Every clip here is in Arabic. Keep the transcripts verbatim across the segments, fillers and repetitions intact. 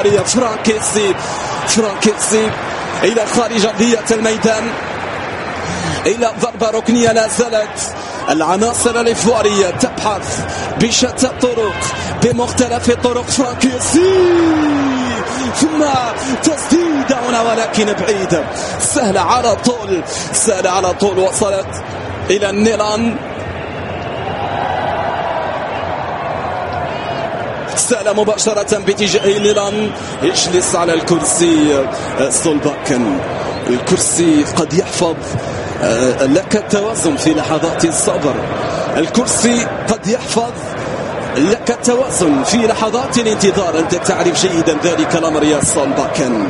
فرانكيسي فرانكيسي إلى خارج أرضية الميدان، إلى ضربة ركنية. لا زالت العناصر الإيفوارية تبحث بشتى الطرق بمختلف الطرق. فرانكيسي ثم تسديد هنا ولكن بعيدة، سهلة على طول، سهلة على طول، وصلت إلى نيلان. سهلة مباشرة باتجاه نيلان، يجلس على الكرسي. سولباكن الكرسي قد يحفظ لك التوازن في لحظات الصبر، الكرسي قد يحفظ لك التوازن في لحظات الانتظار. أنت تعرف جيدا ذلك الأمر يا سولباكن.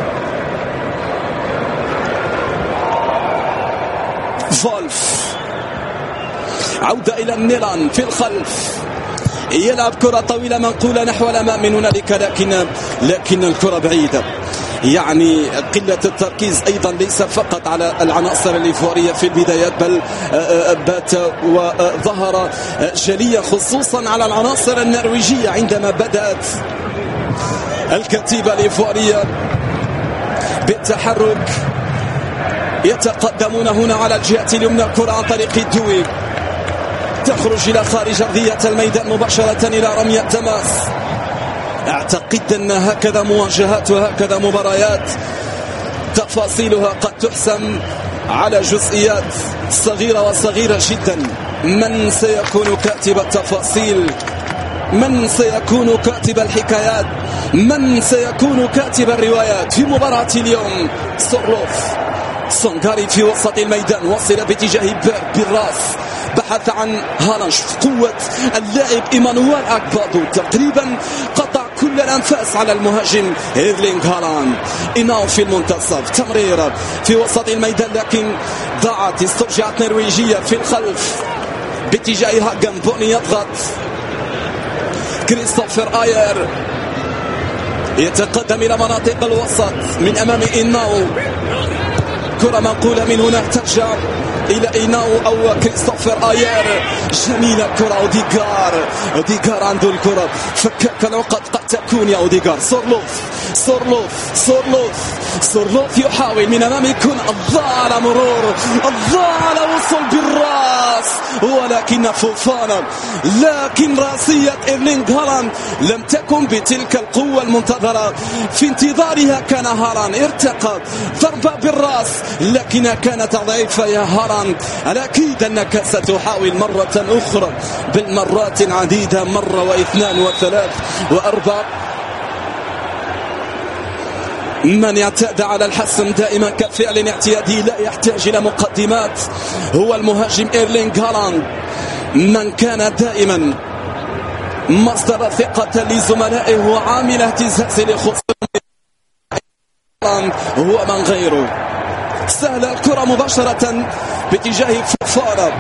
فولف عودة إلى النيلان في الخلف، يلعب كرة طويلة منقولة نحو الأمام من هنالك، لكن لكن الكرة بعيدة. يعني قلة التركيز أيضا ليس فقط على العناصر الإيفوارية في البدايات، بل بات وظهر جليا خصوصا على العناصر النرويجية عندما بدأت الكتيبة الإيفوارية بالتحرك. يتقدمون هنا على الجهة اليمنى، كرة عن طريق الدوي تخرج إلى خارج أرضية الميدان مباشرة إلى رمية تماس. أعتقد أن هكذا مواجهات وهكذا مباريات تفاصيلها قد تحسم على جزئيات صغيرة وصغيرة جدا. من سيكون كاتب التفاصيل؟ من سيكون كاتب الحكايات؟ من سيكون كاتب الروايات في مباراة اليوم؟ سورلوف سونغاري في وسط الميدان، وصل باتجاه بيرك بالراس، بحث عن هالانش، قوة اللاعب إيمانويل أكبادو، تقريبا قطع كل الأنفاس على المهاجم إيرلينغ هالاند. إناو في المنتصف، تمرير في وسط الميدان لكن ضاعت، استرجعت نرويجية في الخلف باتجاه هاجن. بوني يضغط، كريستوفر آير يتقدم إلى مناطق الوسط من أمام إناو، كرة منقولة من هنا ترجع إلى إيناو أو كريستوفر آير. جميلة كرة أوديغار، أوديغار عنده الكرة، فكك العقد قد تكون يا أوديغار. سورلوف سورلوف سورلوف سورلوف يحاول من أمام، يكون الله على مرور، الله على وصل بالراس، ولكن فوفانا، لكن راسية إيرلينغ هالاند لم تكن بتلك القوة المنتظرة. في انتظارها كان هالاند، ارتقى ضربة بالراس لكنها كانت ضعيفة يا هالاند. الأكيد أنك ستحاول مرة أخرى، بالمرات العديدة، مرة واثنان وثلاث وأربع. من يعتاد على الحسم دائما كفعل اعتيادي لا يحتاج إلى مقدمات هو المهاجم إيرلينغ هالاند، من كان دائما مصدر ثقة لزملائه وعامل اهتزاز لخصوصه، هو من غيره. سهلة الكرة مباشرة باتجاه فوفانا،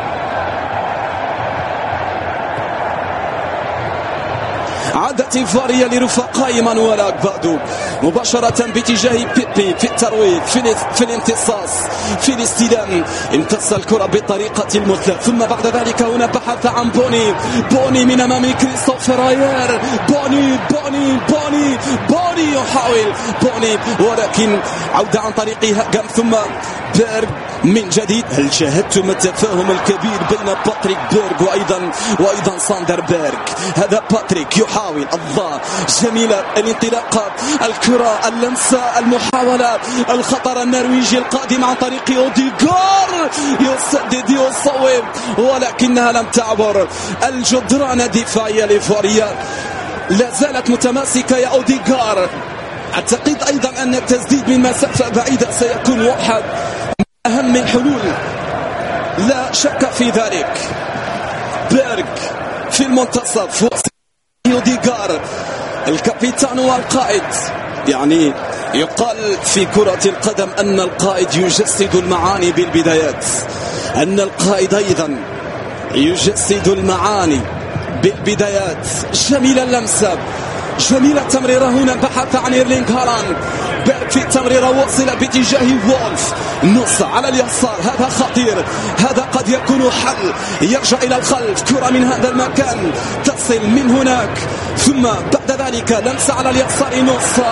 عادت إيفوارية لرفقاء إيمانويل أكبادو مباشرة باتجاه بيبي في الترويج، في, في الامتصاص، في الاستلام. امتص الكرة بطريقة المثلى، ثم بعد ذلك هنا بحث عن بوني، بوني من أمام كريستوفر آير، بوني بوني بوني بوني يحاول بوني، ولكن عودة عن طريق هاجن ثم بيرغ من جديد. هل شاهدتم التفاهم الكبير بين باتريك بيرغ وأيضا وأيضا ساندر بيرغ؟ هذا باتريك يحاول، الله، جميلة الانطلاقات، الكرة، اللمسة، المحاولة، الخطر النرويجي القادم عن طريق أوديغار، يسدد يصوب ولكنها لم تعبر الجدران الدفاعية الإيفوارية. لا زالت متماسكة يا أوديغار. أعتقد أيضا أن التسديد من مسافة بعيدة سيكون واحد من أهم الحلول، لا شك في ذلك. بيرغ في المنتصف، أوديغار الكابيتان والقائد. يعني يقال في كرة القدم أن القائد يجسد المعاني بالبدايات، أن القائد أيضا يجسد المعاني بالبدايات. جميلة اللمسة، جميلة التمريرة هنا، بحث عن إيرلينغ هالاند، باب في التمريرة واصلة باتجاه وولف، نص على اليسار، هذا خطير، هذا قد يكون حل، يرجع إلى الخلف، كرة من هذا المكان تصل من هناك، ثم بعد ذلك لمسة على اليسار، نص